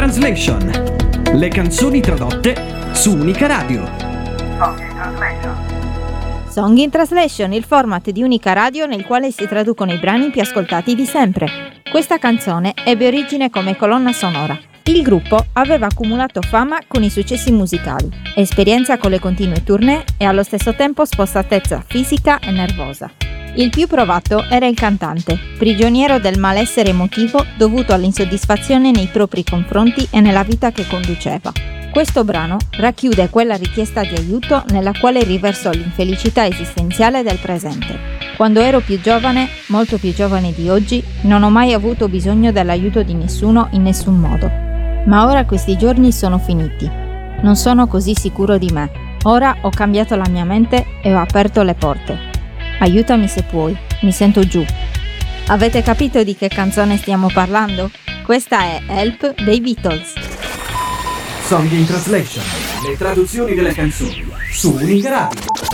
Translation. Le canzoni tradotte su Unica Radio. Song in Translation, il format di Unica Radio nel quale si traducono i brani più ascoltati di sempre. Questa canzone ebbe origine come colonna sonora. Il gruppo aveva accumulato fama con i successi musicali, esperienza con le continue tournée e allo stesso tempo spossatezza fisica e nervosa. Il più provato era il cantante, prigioniero del malessere emotivo dovuto all'insoddisfazione nei propri confronti e nella vita che conduceva. Questo brano racchiude quella richiesta di aiuto nella quale riversò l'infelicità esistenziale del presente. Quando ero più giovane, molto più giovane di oggi, non ho mai avuto bisogno dell'aiuto di nessuno in nessun modo. Ma ora questi giorni sono finiti. Non sono così sicuro di me. Ora ho cambiato la mia mente e ho aperto le porte. Aiutami se puoi, mi sento giù. Avete capito di che canzone stiamo parlando? Questa è Help dei Beatles. Song in Translation. Le traduzioni delle canzoni su Unica Radio.